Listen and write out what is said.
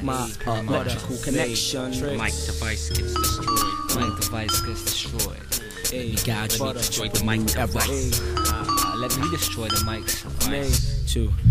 my electrical connection. Mic device gets destroyed. Mic device gets destroyed. Let me guide you. Destroy the mic device. Let me destroy the mic device. Two.